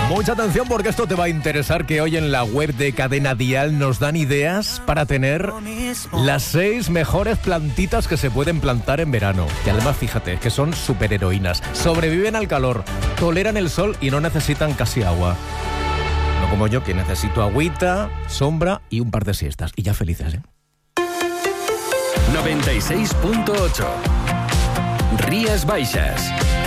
Mucha atención porque esto te va a interesar, que hoy en la web de Cadena Dial nos dan ideas para tener las 6 mejores plantitas que se pueden plantar en verano. Y además, fíjate, que son superheroínas. Sobreviven al calor, toleran el sol y no necesitan casi agua. No como yo, que necesito agüita, sombra y un par de siestas. Y ya felices, ¿eh? 96.8 Rías Baixas.